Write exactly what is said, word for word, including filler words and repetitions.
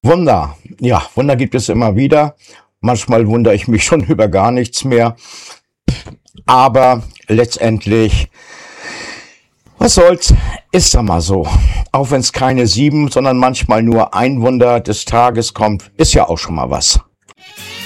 Wunder. Ja, Wunder gibt es immer wieder. Manchmal wundere ich mich schon über gar nichts mehr. Aber letztendlich, was soll's, ist ja mal so. Auch wenn es keine sieben, sondern manchmal nur ein Wunder des Tages kommt, ist ja auch schon mal was.